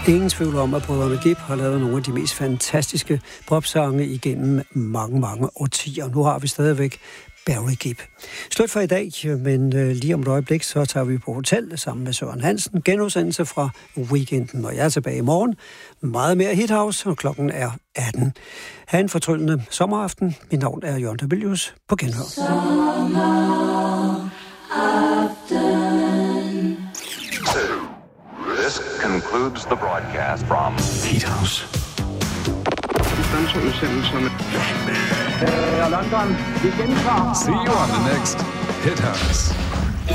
Ingen tvivl om, at brødrene Gibb har lavet nogle af de mest fantastiske popsange igennem mange, mange årtier. Nu har vi stadigvæk Barry Gibb. Slut for i dag, men lige om et øjeblik, så tager vi på hotel sammen med Søren Hansen. Genudsendelse fra weekenden, og jeg er tilbage i morgen. Meget mere Hit House, og klokken er 18. Ha' en fortryllende sommeraften. Mit navn er Jørgen Debilius. På genhør. This concludes the broadcast from Hit House. London, we can talk. See you on the next Hit House.